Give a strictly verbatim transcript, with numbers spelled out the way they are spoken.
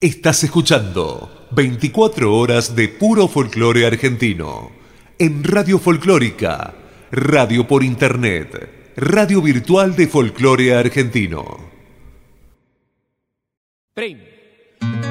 Estás escuchando veinticuatro horas de puro folclore argentino en Radio Folclórica, radio por internet, radio virtual de folclore argentino. Prim.